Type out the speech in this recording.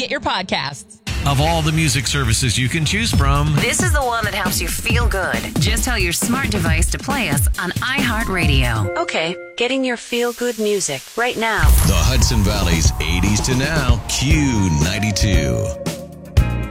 get your podcasts. Of all the music services you can choose from, this is the one that helps you feel good. Just tell your smart device to play us on iHeartRadio. Okay, getting your feel-good music right now. The Hudson Valley's 80s to now, Q92.